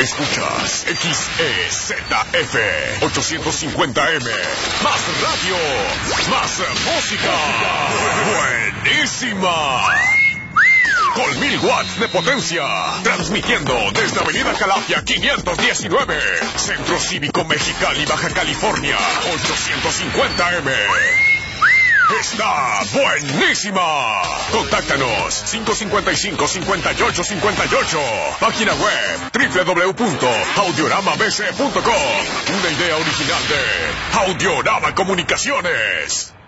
Escuchas XEZF 850M. Más radio, más música. Buenísima. Con 1000 watts de potencia. Transmitiendo desde Avenida Calafia 519. Centro Cívico Mexicali, Baja California. 850M. ¡Está buenísima! Contáctanos 555-5858. Página web www.audioramabc.com. Una idea original de Audiorama Comunicaciones.